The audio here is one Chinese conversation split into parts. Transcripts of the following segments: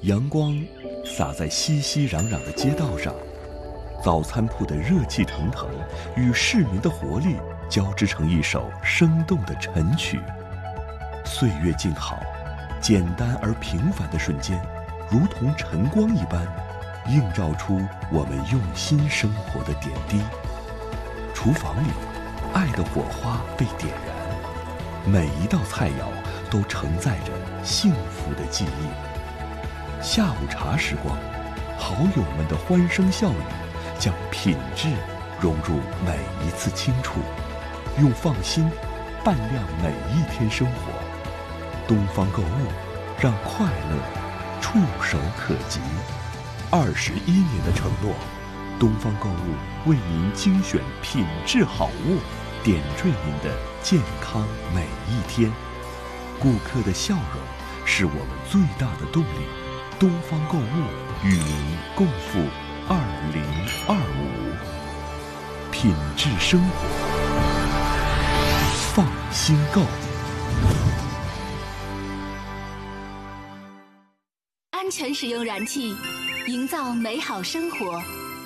阳光洒在熙熙攘攘的街道上，早餐铺的热气腾腾与市民的活力交织成一首生动的晨曲。岁月静好，简单而平凡的瞬间，如同晨光一般，映照出我们用心生活的点滴。厨房里，爱的火花被点燃，每一道菜肴都承载着幸福的记忆。下午茶时光，好友们的欢声笑语，将品质融入每一次清楚，用放心伴亮每一天生活。东方购物，让快乐触手可及。21年的承诺，东方购物为您精选品质好物，点缀您的健康每一天。顾客的笑容是我们最大的动力。东方购物与您共赴2025，品质生活，放心购。 安全使用燃气，营造美好生活。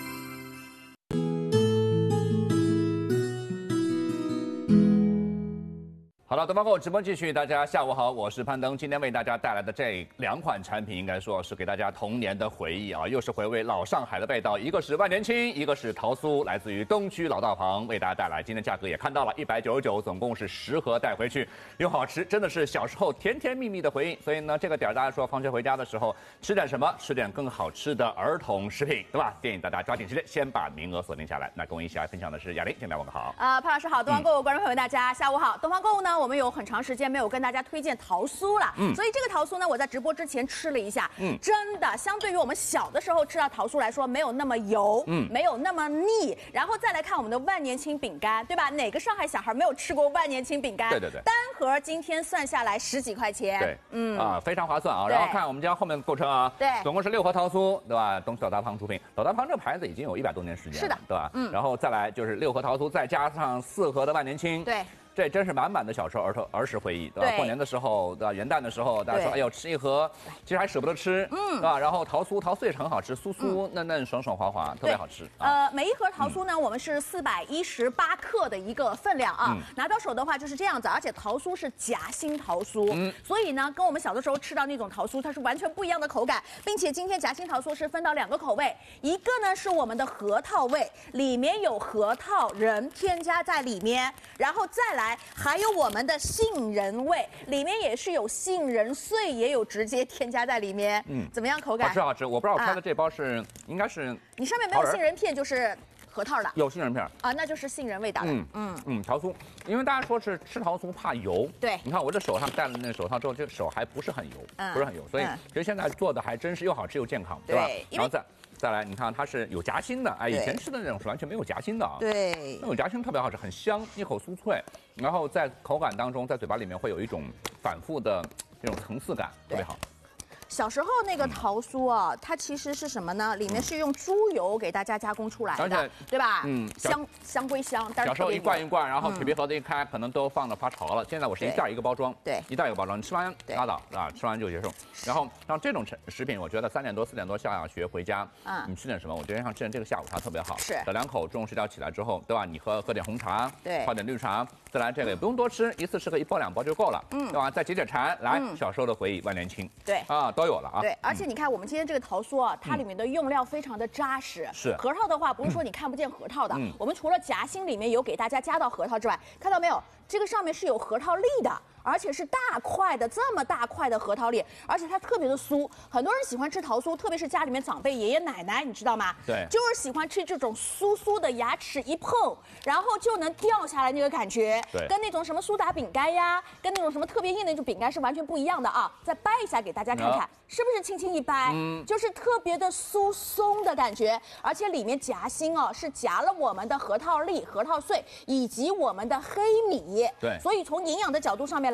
好了，东方购物直播继续，大家下午好，我是潘登。今天为大家带来的这2款产品，应该说是给大家童年的回忆啊，又是回味老上海的味道。一个是万年青，一个是桃酥，来自于东区老道旁，为大家带来。今天价格也看到了，199，总共是10盒带回去，又好吃，真的是小时候甜甜蜜蜜的回忆。所以呢，这个点大家说放学回家的时候吃点什么？吃点更好吃的儿童食品，对吧？建议大家抓紧时间，先把名额锁定下来。那跟我一起来分享的是雅玲，先来问个好。 潘老师好，东方购物观众朋友大家下午好。东方购物呢，我们有很长时间没有跟大家推荐桃酥了，所以这个桃酥呢，我在直播之前吃了一下，真的相对于我们小的时候吃到桃酥来说，没有那么油，没有那么腻。然后再来看我们的万年青饼干，对吧？哪个上海小孩没有吃过万年青饼干？ 对对对， 单盒今天算下来10几块钱， 对，非常划算啊。然后看我们家后面的购车啊， 对， 总共是6盒桃酥，对吧？东区老大旁出品，老大旁这个牌子已经有100多年时间了， 是的， 对吧？然后再来就是6盒桃酥，再加上4盒的万年青， 对。 这真是满满的小时候儿时回忆，对吧？过年的时候，对吧？元旦的时候，大家说，哎呦，吃1盒，其实还舍不得吃，对吧？然后桃酥也是很好吃，酥酥嫩嫩、爽爽滑滑，特别好吃。 每一盒桃酥呢，我们是418克的一个分量啊，拿到手的话就是这样子，而且桃酥是夹心桃酥，所以呢，跟我们小的时候吃到那种桃酥，它是完全不一样的口感，并且今天夹心桃酥是分到2个口味，一个呢是我们的核桃味，里面有核桃仁添加在里面，然后再来。还有我们的杏仁味，里面也是有杏仁碎，也有直接添加在里面。怎么样口感？ 好吃好吃。我不知道我开的这包是应该是你上面没有杏仁片，就是核桃的。 有杏仁片啊，那就是杏仁味道的。 桃酥，因为大家说是吃桃酥怕油。 对， 你看我这手上戴了那手套之后，这个手还不是很油，不是很油，所以其实现在做的还真是又好吃又健康，对吧？然后再来，你看它是有夹心的，哎，以前吃的那种是完全没有夹心的啊。 对， 那种夹心特别好吃，很香，一口酥脆，然后在口感当中，在嘴巴里面会有一种反复的这种层次感，特别好。 小时候那个桃酥啊，它其实是什么呢？里面是用猪油给大家加工出来的，对吧？香归香，但是小时候一罐一罐，然后铁皮盒子一开，可能都放着发潮了。现在我是一袋一个包装， 对， 一袋一个包装，你吃完拉倒啊，吃完就结束。然后像这种食品，我觉得3点多4点多下学回家，你吃点什么？我觉得像吃点这个下午茶特别好， 是， 等2口中午睡觉起来之后，对吧？你喝点红茶， 对， 泡点绿茶。再来这个也不用多吃，一次吃个1包2包就够了，对吧？再解解馋，来小时候的回忆，万年青， 对啊，都有了啊。 对，而且你看我们今天这个桃酥啊，它里面的用料非常的扎实。 是核桃的话，不是说你看不见核桃的，我们除了夹心里面有给大家加到核桃之外，看到没有？这个上面是有核桃粒的。而且是大块的，这么大块的核桃粒，而且它特别的酥。很多人喜欢吃桃酥，特别是家里面长辈、爷爷奶奶，你知道吗？ 对， 就是喜欢吃这种酥酥的，牙齿一碰，然后就能掉下来那个感觉。 对， 跟那种什么苏打饼干呀，跟那种什么特别硬的那种饼干是完全不一样的啊！再掰一下给大家看看，是不是轻轻一掰，就是特别的酥松的感觉。而且里面夹心哦，是夹了我们的核桃粒、核桃碎以及我们的黑米。 对， 所以从营养的角度上面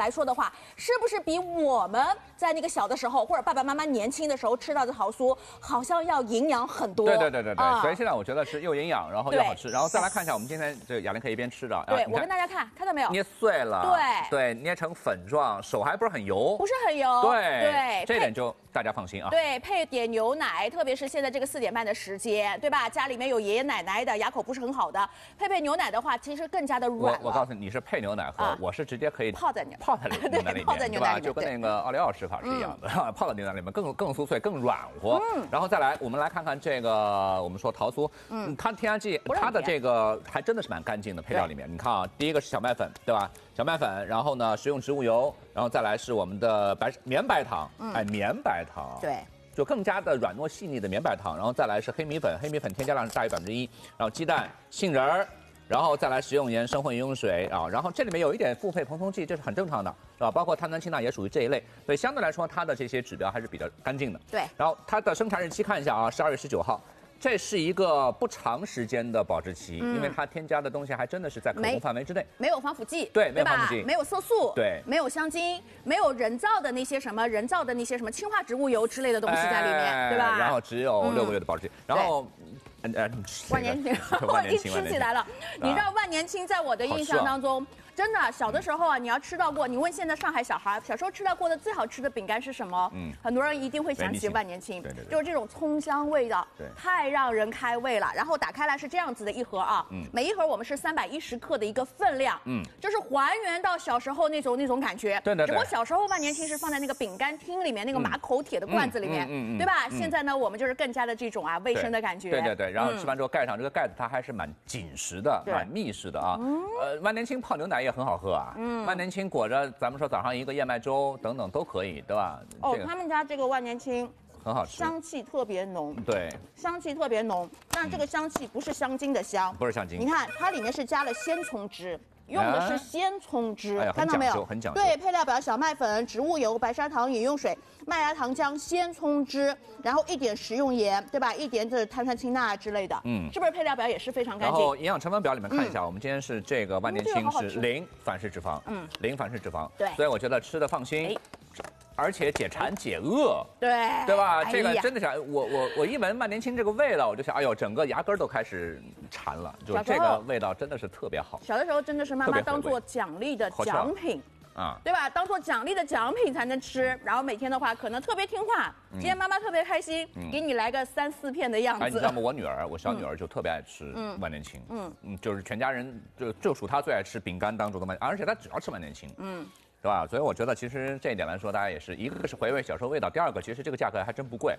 来说的话，是不是比我们在那个小的时候或者爸爸妈妈年轻的时候吃到的桃酥，好像要营养很多？ 对，所以现在我觉得是又营养，然后又好吃。然后再来看一下，我们今天这个雅玲可以一边吃着。 对，我跟大家看到没有？ 捏碎了， 对， 捏成粉状，手还不是很油， 不是很油。对， 这点就大家放心啊。 对，配点牛奶，特别是现在这个4点半的时间，对吧？家里面有爷爷奶奶的，牙口不是很好的，配牛奶的话，其实更加的软。 我告诉你，你是配牛奶喝，我是直接可以泡在牛奶里面， 泡在牛奶里面， 就跟那个奥利奥吃法是一样的，泡在牛奶里面更酥脆、更软和。然后再来，我们来看看这个，我们说桃酥，它添加剂，它的这个还真的是蛮干净的，配料里面，你看啊，第一个是小麦粉，对吧？小麦粉，然后呢，食用植物油，然后再来是我们的绵白糖，绵白糖， 对。 就更加的软糯细腻的绵白糖，然后再来是黑米粉，黑米粉添加量是大于1%，然后鸡蛋、杏仁儿，然后再来食用盐、生混饮用水啊，然后这里面有一点复配膨松剂，这是很正常的，是吧？包括碳酸氢钠也属于这一类，所以相对来说它的这些指标还是比较干净的。 对， 然后它的生产日期看一下啊，12月19号。这是一个不长时间的保质期，因为它添加的东西还真的是在可控范围之内， 没有防腐剂， 对，没有防腐剂， 没有色素， 对， 没有香精，没有人造的那些什么氢化植物油之类的东西在里面，对吧？ 然后只有6个月的保质期，然后。 万年青，我已经吃起来了。你知道万年青在我的印象当中，真的小的时候啊，你要吃到过，你问现在上海小孩，小时候吃到过的最好吃的饼干是什么？很多人一定会想起万年青，就是这种葱香味道，太让人开胃了。然后打开来是这样子的一盒啊，每一盒我们是310克的一个分量，就是还原到小时候那种感觉。 对。 只不过小时候万年青是放在那个饼干厅里面那个马口铁的罐子里面，对吧？现在呢，我们就是更加的这种卫生的感觉。 对。然后吃完之后盖上这个盖子，它还是蛮紧实的，蛮密实的啊。万年青泡牛奶也很好喝啊。万年青裹着咱们说早上一个燕麦粥等等都可以，对吧？ 他们家这个万年青很好吃， 香气特别浓。 对， 香气特别浓，但这个香气不是香精的香， 不是香精。 你看它里面是加了鲜葱汁。用的是鲜葱汁，看到没有？ 很讲究。 对，配料表：小麦粉、植物油、白砂糖、饮用水、麦芽糖浆、鲜葱汁，然后一点食用盐，对吧？一点这碳酸氢钠之类的，是不是配料表也是非常干净？ 然后营养成分表里面看一下，我们今天是这个万年青是0反式脂肪，0反式脂肪， 对， 所以我觉得吃的放心。而且解馋解饿， 对吧？这个真的是我一闻万年青这个味道，我就想，哎呦，整个牙根都开始馋了，就这个味道真的是特别好。 小的时候真的是妈妈当做奖励的奖品啊，对吧？当做奖励的奖品才能吃，然后每天的话可能特别听话，今天妈妈特别开心，给你来个3、4片的样子。 哎，你知道吗？我小女儿就特别爱吃万年青，就是全家人就属她最爱吃饼干当中的而且她只要吃万年青，是吧？所以我觉得其实这一点来说，大家也是一个是回味小时候味道，第二个其实这个价格还真不贵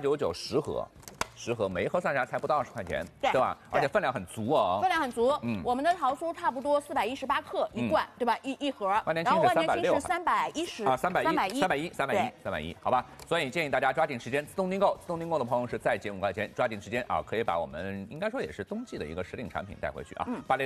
，19910盒，每一盒算下来才不到20块钱，对吧？而且分量很足哦， 分量很足。我们的桃酥差不多418克一罐，对吧？一盒。 万年青是 310啊 ，310，好吧？所以建议大家抓紧时间自动订购，自动订购的朋友是再减5块钱，抓紧时间啊，可以把我们应该说也是冬季的一个时令产品带回去啊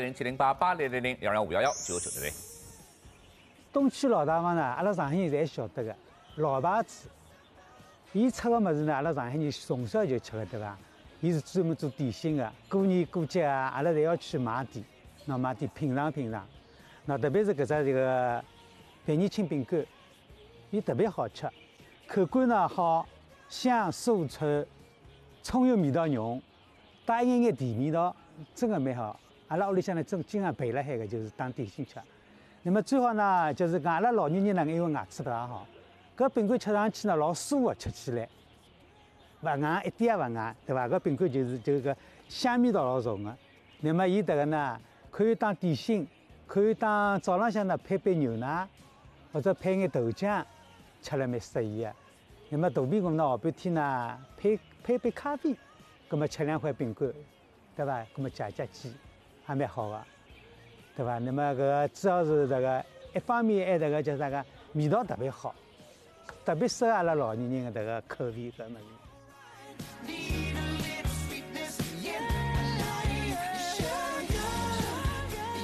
，80070880001215119999。 东区老大房呢，阿拉上海人侪晓得个老牌子。伊出个物事呢，阿拉上海人从小就吃个，对伐？伊是专门做点心个，过年过节啊，阿拉侪要去买点，那买点品尝品尝。那特别是搿只这个万年青饼干，伊特别好吃，口感呢好，香酥脆，葱油味道浓，带一眼眼甜味道，真个蛮好。阿拉屋里向呢，经常备辣海个，就是当点心吃。那么最好呢，就是讲阿拉老年人呢，因为牙齿不大好，搿饼干吃上去呢老酥个，吃起来勿硬，一点也勿硬，对伐？搿饼干就是搿香味道老重个。那么伊迭个呢，可以当点心，可以当早浪向呢配杯牛奶，或者配眼豆浆，吃了蛮适宜个。那么大便搿呢，下半天呢配杯咖啡，葛末吃2块饼干，对伐？葛末解解饥，还蛮好个。对吧？那么搿个主要是这个一方面还这个叫啥个味道特别好，特别适合阿拉老年人的这个口味搿物事。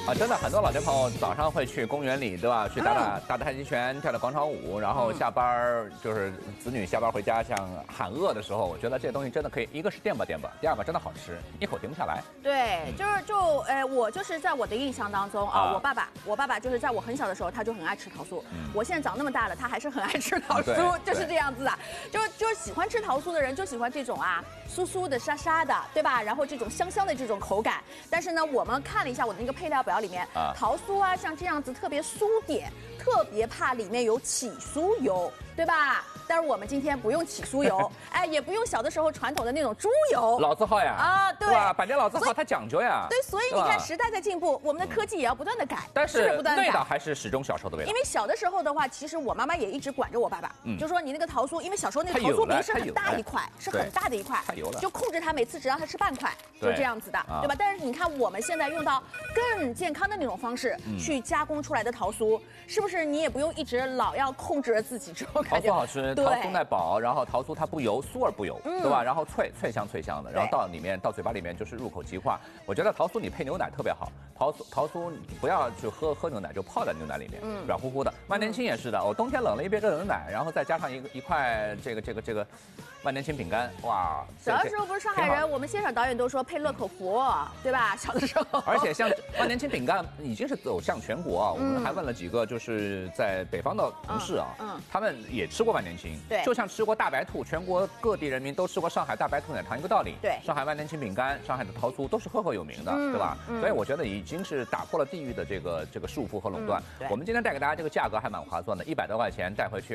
啊，真的很多老年朋友早上会去公园里，对吧？去打太极拳，跳跳广场舞，然后下班就是子女下班回家，像喊饿的时候，我觉得这些东西真的可以，一个是垫吧，第二个真的好吃，一口停不下来。 对，我就是在我的印象当中啊，我爸爸就是在我很小的时候他就很爱吃桃酥，我现在长那么大了，他还是很爱吃桃酥，就是这样子的，就是喜欢吃桃酥的人就喜欢这种啊酥酥的沙沙的，对吧？然后这种香香的这种口感，但是呢，我们看了一下我的那个配料表里面，桃酥啊像这样子特别酥点，特别怕里面有起酥油，对吧？但是我们今天不用起酥油，哎，也不用小的时候传统的那种猪油， 老字号呀， 啊，对吧？百年老字号它讲究呀， 对，所以你看时代在进步，我们的科技也要不断的改， 但是不断地改味道还是始终小时候的味道。 因为小的时候的话，其实我妈妈也一直管着我爸爸，就说你那个桃酥，因为小时候那个桃酥饼是很大一块，是很大的一块， 太油了， 就控制他每次只让他吃半块，就这样子的，对吧？但是你看我们现在用到更健康的那种方式去加工出来的桃酥，是不是你也不用一直老要控制着自己之后感觉桃酥好吃，桃酥耐饱，然后桃酥它不油，酥而不油，对吧？然后脆香的，然后到嘴巴里面就是入口即化。我觉得桃酥你配牛奶特别好，桃酥你不要就喝牛奶，就泡在牛奶里面，软乎乎的。万年青也是的，我冬天冷了一杯热牛奶，然后再加上一块这个万年青饼干，哇！ 小的时候不是上海人，我们现场导演都说配乐口福，对吧？小的时候， 而且像万年青饼干已经是走向全国啊。我们还问了几个就是在北方的同事啊，他们也吃过万年青， 对， 就像吃过大白兔，全国各地人民都吃过上海大白兔奶糖一个道理。 对， 上海万年青饼干、上海的桃酥都是赫赫有名的，对吧？所以我觉得已经是打破了地域的这个束缚和垄断。我们今天带给大家这个价格还蛮划算的，100多块钱带回去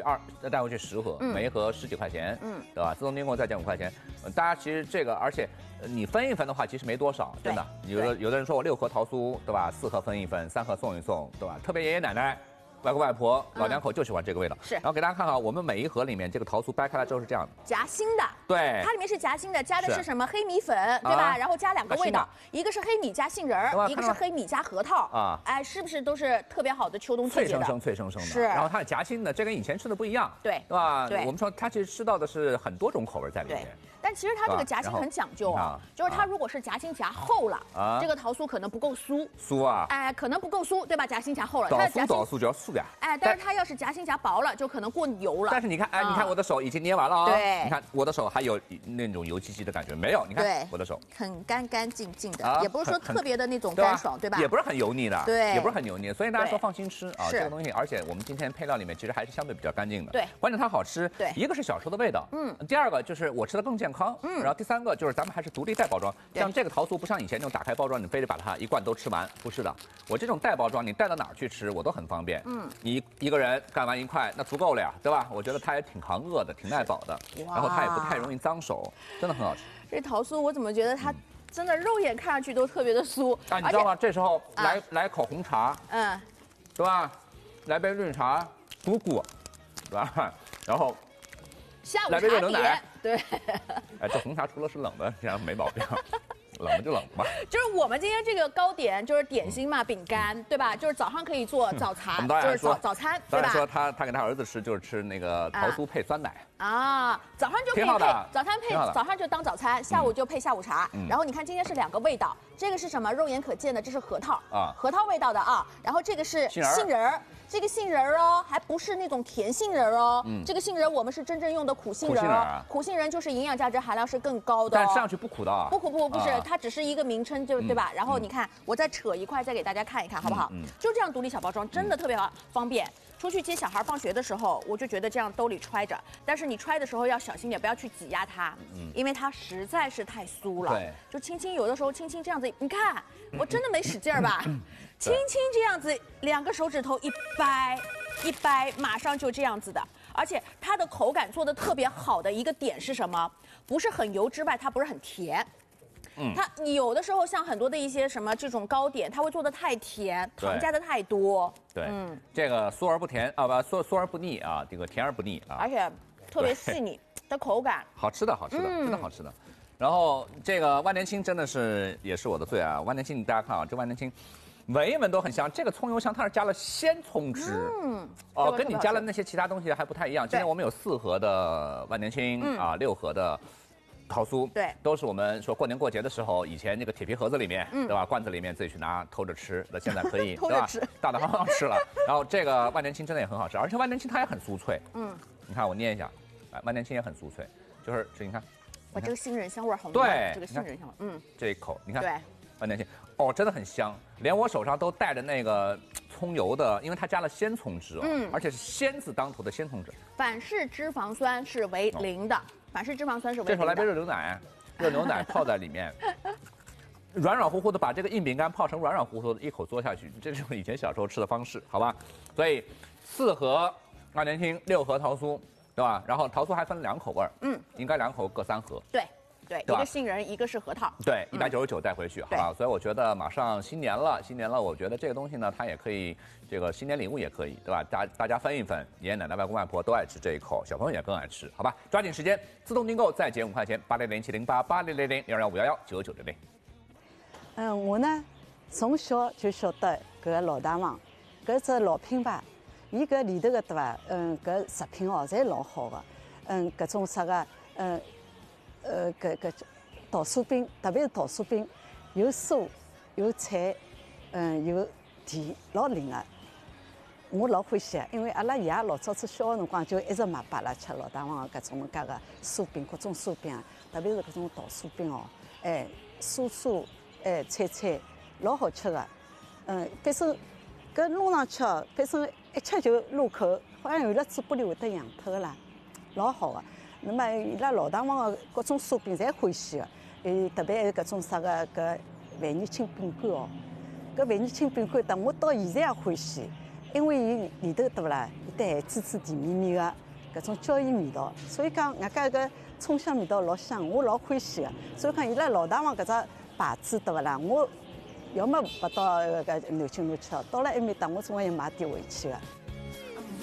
10盒，每一盒10几块钱，对吧？自动订购再减5块钱，大家其实这个，而且你分一分的话，其实没多少，真的。有的人说我6盒桃酥，对吧？4盒分一分，3盒送一送，对吧？特别爷爷奶奶、外公外婆、老两口就喜欢这个味道。 是。 然后给大家看看，我们每一盒里面这个桃酥掰开来之后是这样的， 夹心的。 对， 它里面是夹心的，加的是什么黑米粉，对吧？然后加2个味道，一个是黑米加杏仁儿，一个是黑米加核桃啊。哎，是不是都是特别好的秋冬季节的？ 脆生的。 是。 然后它是夹心的，这跟以前吃的不一样，对吧？对。我们说它其实吃到的是很多种口味在里面。但其实它这个夹心很讲究啊，就是它如果是夹心夹厚了，这个桃酥可能不够酥啊， 哎，可能不够酥，对吧？夹心夹厚了， 它夹酥就要酥呀， 哎，但是它要是夹心夹薄了，就可能过油了。 但是你看，哎，你看我的手已经捏完了啊， 对， 你看我的手还有那种油唧唧的感觉没有？你看我的手很干净的，也不是说特别的那种干爽，对吧？ 也不是很油腻的， 对， 也不是很油腻，所以大家说放心吃啊，这个东西，而且我们今天配料里面其实还是相对比较干净的， 对， 关键它好吃， 对， 一个是小时候的味道，第二个就是我吃的更健康，然后第3个就是咱们还是独立带包装，像这个桃酥不像以前那种打开包装，你非得把它一罐都吃完，不是的，我这种带包装，你带到哪儿去吃我都很方便，你一个人干完1块那足够了呀，对吧？我觉得它也挺抗饿的，挺耐饱的，然后它也不太容易脏手，真的很好吃。 这桃酥我怎么觉得它真的肉眼看上去都特别的酥？ 啊，你知道吗？这时候来口红茶，对吧？来杯绿茶补骨，对吧？然后下午来杯热牛奶， 对。 哎，这红茶除了是冷的，这样没毛病。冷了就冷吧。 就是我们今天这个糕点就是点心嘛，饼干，对吧？就是早上可以做早餐，就是早餐，对吧？ 说他给他儿子吃，就是吃那个桃酥配酸奶啊，早上就可以配早餐配早上就当早餐，下午就配下午茶。然后你看今天是2个味道，这个是什么？肉眼可见的，这是核桃啊，核桃味道的啊。然后这个是杏仁儿。这个杏仁儿哦，还不是那种甜杏仁儿哦，这个杏仁我们是真正用的苦杏仁哦，苦杏仁就是营养价值含量是更高的， 但吃上去不苦的啊， 不苦不是，它只是一个名称，就对吧？然后你看，我再扯一块再给大家看一看，好不好？就这样独立小包装，真的特别方便。出去接小孩放学的时候，我就觉得这样兜里揣着，但是你揣的时候要小心点，不要去挤压它，因为它实在是太酥了。对，就轻轻，有的时候轻轻这样子，你看，我真的没使劲儿吧？轻轻这样子，2个手指头一掰，马上就这样子的。而且它的口感做的特别好的一个点是什么？不是很油之外，它不是很甜。它有的时候像很多的一些什么这种糕点，它会做的太甜，糖加的太多。 对，这个酥而不甜啊，不酥而不腻啊，这个甜而不腻啊， 而且特别细腻的口感， 好吃的，真的好吃的。然后这个万年青真的是也是我的最爱啊，万年青大家看啊，这万年青。闻一闻都很香，这个葱油香它是加了鲜葱汁，跟你加了那些其他东西还不太一样。今天我们有4盒的万年青啊，6盒的桃酥， 对， 都是我们说过年过节的时候，以前那个铁皮盒子里面，对吧？罐子里面自己去拿偷着吃，那现在可以， 偷着吃， 大大方方吃了。然后这个万年青真的也很好吃，而且万年青它也很酥脆。你看我捏一下，哎，万年青也很酥脆，就是这你看， 哇，这个杏仁香味好浓。 对， 这个杏仁香味， 这一口你看， 对， 万年青，哦，真的很香，连我手上都带着那个葱油的，因为它加了鲜葱汁哦，而且是鲜字当头的鲜葱汁。 反式脂肪酸是为0的，反式脂肪酸是为0的。 这时候来杯热牛奶，热牛奶泡在里面，软软乎乎的把这个硬饼干泡成软软乎乎的，一口嘬下去，这是我以前小时候吃的方式，好吧？所以4盒万年青，6盒桃酥，对吧？然后桃酥还分2口味儿，应该2口各3盒。 对。对，一个杏仁，一个是核桃。 对，199带回去，好吧？所以我觉得马上新年了，我觉得这个东西呢，它也可以，这个新年礼物也可以，对吧？大家分一分，爷爷奶奶、外公外婆都爱吃这一口，小朋友也更爱吃，好吧？抓紧时间，自动订购再减5块钱，80070880001215119960。 我呢从小就晓得搿个老大王，搿只老品牌，伊搿里头个对伐？搿食品哦，侪老好个，搿种啥个，搿桃酥饼，特别是桃酥饼，有酥有菜，有甜，老灵个。我老欢喜，因为阿拉爷老早子小个辰光就一直买拨阿拉吃老大王个搿种介个酥饼，各种酥饼，特别是搿种桃酥饼哦，哎，酥酥，哎，脆脆，老好吃个。反正搿弄上去哦，反正一吃就入口，好像有了嘴巴里会得痒脱个啦，老好个。那么伊拉老大王个各种酥饼侪欢喜个，特别是搿种啥个搿万年青饼干哦，搿万年青饼干，我到现在也欢喜，因为伊里头对勿啦，有得咸滋滋、甜绵绵个搿种椒盐味道，所以讲外加搿葱香味道老香，我老欢喜个。所以讲伊拉老大王搿只牌子对勿啦，我要么勿到搿南京路吃，到了埃面搭我总归要买点回去个。